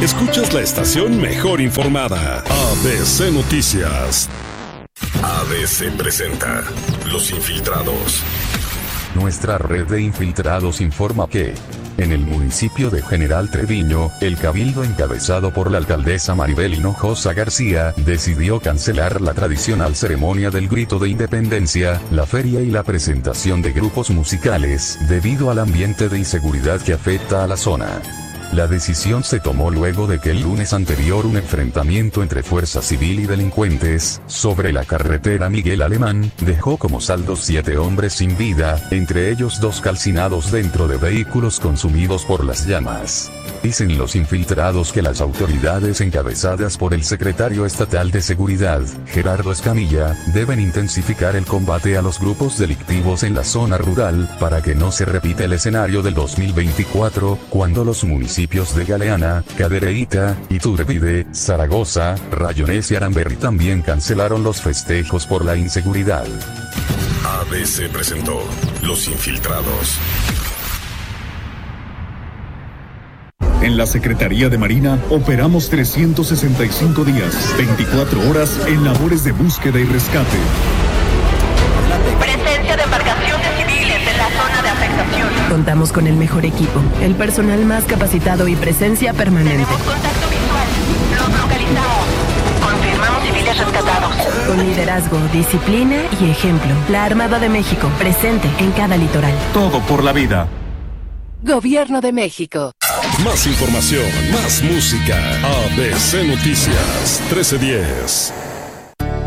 Escuchas la estación mejor informada, ABC Noticias. ABC presenta Los Infiltrados. Nuestra red de infiltrados informa que, en el municipio de General Treviño, el cabildo encabezado por la alcaldesa Maribel Hinojosa García, decidió cancelar la tradicional ceremonia del grito de independencia, la feria y la presentación de grupos musicales, debido al ambiente de inseguridad que afecta a la zona. La decisión se tomó luego de que el lunes anterior un enfrentamiento entre fuerza civil y delincuentes, sobre la carretera Miguel Alemán, dejó como saldo 7 hombres sin vida, entre ellos 2 calcinados dentro de vehículos consumidos por las llamas. Dicen los infiltrados que las autoridades encabezadas por el secretario estatal de Seguridad, Gerardo Escamilla, deben intensificar el combate a los grupos delictivos en la zona rural, para que no se repita el escenario del 2024, cuando los municipios de Galeana, Cadereyta, Iturbide, Zaragoza, Rayones y Aramberri también cancelaron los festejos por la inseguridad. ABC presentó Los Infiltrados. En la Secretaría de Marina operamos 365 días, 24 horas en labores de búsqueda y rescate. Presencia de embarcaciones civiles en la zona de afectación. Contamos con el mejor equipo, el personal más capacitado y presencia permanente. Tenemos contacto visual. Los localizamos. Confirmamos civiles rescatados. Con liderazgo, disciplina y ejemplo. La Armada de México, presente en cada litoral. Todo por la vida. Gobierno de México. Más información, más música. ABC Noticias 1310.